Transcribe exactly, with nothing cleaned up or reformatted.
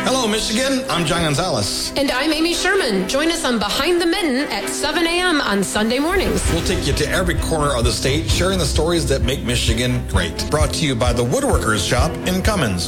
Hello, Michigan. I'm John Gonzalez. And I'm Amy Sherman. Join us on Behind the Mitten at seven a.m. on Sunday mornings. We'll take you to every corner of the state, sharing the stories that make Michigan great. Brought to you by the Woodworkers Shop in Cummins.